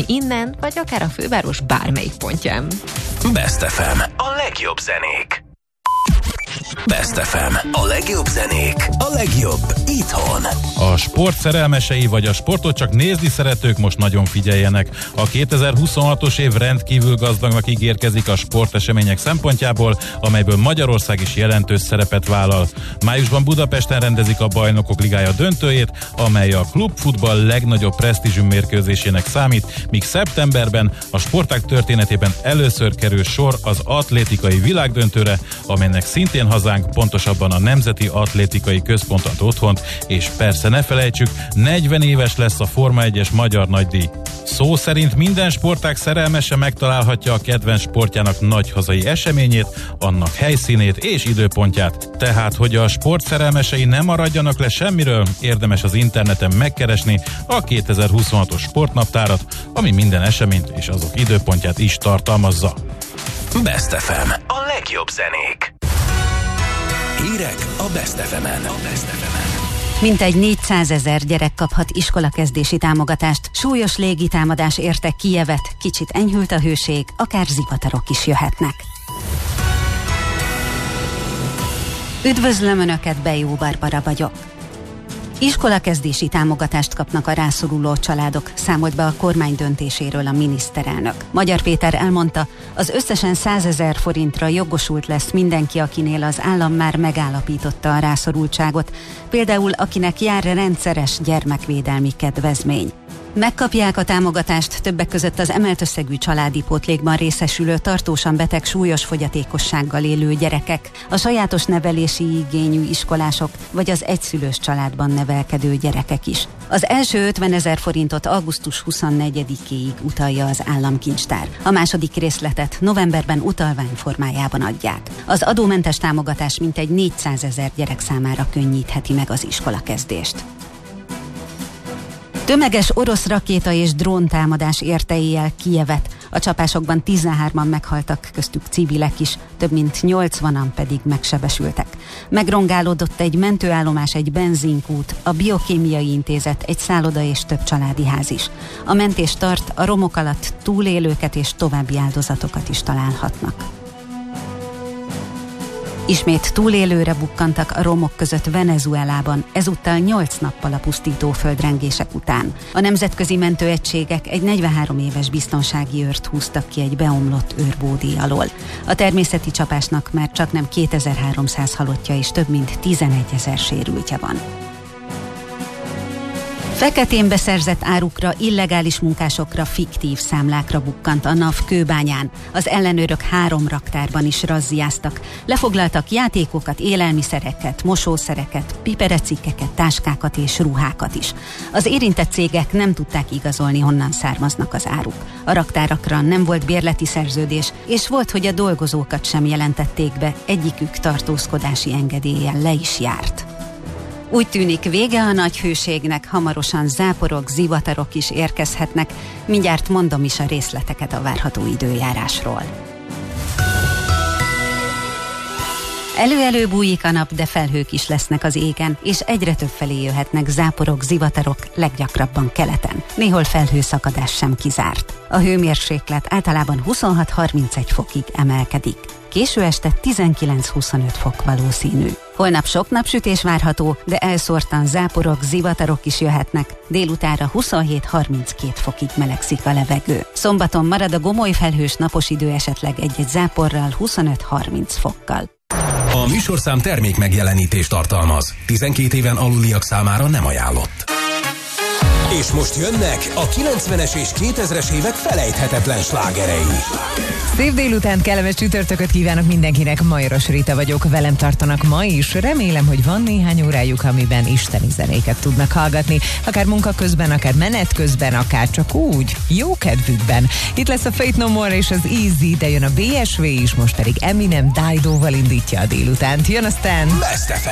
innen, vagy akár a főváros bármelyik pontján. Best FM. A legjobb zenék. Best FM. A legjobb zenék. A legjobb itthon. A sport szerelmesei vagy a sportot csak nézni szeretők most nagyon figyeljenek. A 2026-os év rendkívül gazdagnak ígérkezik a sportesemények szempontjából, amelyből Magyarország is jelentős szerepet vállal. Májusban Budapesten rendezik a Bajnokok Ligája döntőjét, amely a klubfutball legnagyobb presztízsű mérkőzésének számít, míg szeptemberben a sportág történetében először kerül sor az atlétikai világdöntőre, amelynek szintén hazánk, pontosabban a Nemzeti Atlétikai Központ ad otthont, és persze ne felejtsük, 40 éves lesz a Forma 1-es magyar nagydíj. Szó szerint minden sportág szerelmese megtalálhatja a kedvenc sportjának nagy hazai eseményét, annak helyszínét és időpontját. Tehát, hogy a sport szerelmesei nem maradjanak le semmiről, érdemes az interneten megkeresni a 2026-os sportnaptárat, ami minden eseményt és azok időpontját is tartalmazza. Best FM. A legjobb zenék. Hírek a Best FM-en. Mintegy 400 000 gyerek kaphat iskolakezdési támogatást. Súlyos légitámadás érte Kijevet, kicsit enyhült a hőség, akár zivatarok is jöhetnek. Üdvözlöm Önöket, Bejó Barbara vagyok. Iskolakezdési támogatást kapnak a rászoruló családok, számolt be a kormány döntéséről a miniszterelnök. Magyar Péter elmondta, az összesen 100 000 forintra jogosult lesz mindenki, akinél az állam már megállapította a rászorultságot, például akinek jár rendszeres gyermekvédelmi kedvezmény. Megkapják a támogatást többek között az emelt összegű családi pótlékban részesülő tartósan beteg súlyos fogyatékossággal élő gyerekek, a sajátos nevelési igényű iskolások vagy az egyszülős családban nevelkedő gyerekek is. Az első 50 000 forintot augusztus 24-éig utalja az államkincstár. A második részletet novemberben utalvány formájában adják. Az adómentes támogatás mintegy 400 000 gyerek számára könnyítheti meg az iskolakezdést. Tömeges orosz rakéta és dróntámadás érte éjjel Kijevet. A csapásokban 13-an meghaltak, köztük civilek is, több mint 80-an pedig megsebesültek. Megrongálódott egy mentőállomás, egy benzinkút, a Biokémiai Intézet, egy szálloda és több családi ház is. A mentés tart, a romok alatt túlélőket és további áldozatokat is találhatnak. Ismét túlélőre bukkantak a romok között Venezuelában, ezúttal 8 nappal a pusztító földrengések után. A nemzetközi mentőegységek egy 43 éves biztonsági őrt húztak ki egy beomlott őrbódé alól. A természeti csapásnak már csaknem 2300 halottja és több mint 11 000 sérültje van. Feketén beszerzett árukra, illegális munkásokra, fiktív számlákra bukkant a NAV Kőbányán. Az ellenőrök 3 raktárban is razziáztak. Lefoglaltak játékokat, élelmiszereket, mosószereket, piperecikkeket, táskákat és ruhákat is. Az érintett cégek nem tudták igazolni, honnan származnak az áruk. A raktárakra nem volt bérleti szerződés, és volt, hogy a dolgozókat sem jelentették be, egyikük tartózkodási engedéllyel le is járt. Úgy tűnik, vége a nagy hőségnek, hamarosan záporok, zivatarok is érkezhetnek. Mindjárt mondom is a részleteket a várható időjárásról. Elő-elő bújik a nap, de felhők is lesznek az égen, és egyre több felé jöhetnek záporok, zivatarok, leggyakrabban keleten. Néhol felhőszakadás sem kizárt. A hőmérséklet általában 26-31 fokig emelkedik. Késő este 19-25 fok valószínű. Holnap sok napsütés várható, de elszórtan záporok, zivatarok is jöhetnek. Délutánra 27-32 fokig melegszik a levegő. Szombaton marad a gomoly felhős napos idő, esetleg egy-egy záporral 25-30 fokkal. A műsorszám termék megjelenítést tartalmaz. 12 éven aluliak számára nem ajánlott. És most jönnek a 90-es és 2000-es évek felejthetetlen slágerei. Szép délután, kellemes csütörtököt kívánok mindenkinek, Majoros Rita vagyok, velem tartanak ma is. Remélem, hogy van néhány órájuk, amiben isteni zenéket tudnak hallgatni, akár munka közben, akár menet közben, akár csak úgy, jó kedvükben. Itt lesz a Faith No More és az Easy, de jön a BSV is, most pedig Eminem Dido-val indítja a délutánt. Jön aztán...